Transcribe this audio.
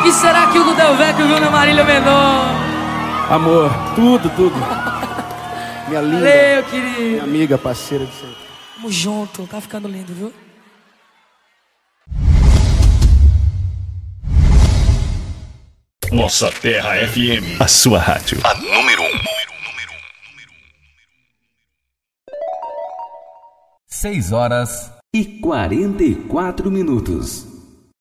que será que o Del Vecchio viu na Marília Mendonça? Amor, tudo. Minha linda. Valeu, querido. Minha amiga, parceira de sempre. Tamo junto, tá ficando lindo, viu? Nossa Terra FM. A sua rádio. A número 1. 6 horas e 44 minutos.